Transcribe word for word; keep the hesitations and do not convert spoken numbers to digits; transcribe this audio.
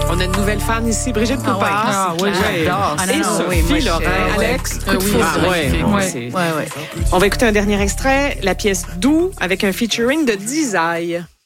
On a une nouvelle fan ici, Brigitte Ah Poupard. ouais. Ah oui, j'adore. Ah, non, Et non, Sophie oui, moi, je- Lorrain. ouais. Alex, coup de Euh, oui, foudre. c'est Ah, magnifique. ouais, Ouais, c'est- ouais, ouais. On va écouter un dernier extrait, la pièce Doux avec un featuring de Dizaï.